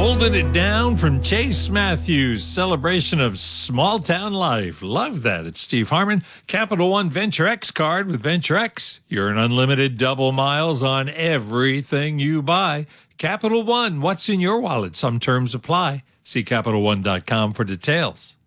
Holding it down from Chase Matthews, celebration of small town life. Love that. It's Steve Harmon. Capital One Venture X card with Venture X. You're an unlimited double miles on everything you buy. Capital One, what's in your wallet? Some terms apply. See CapitalOne.com for details.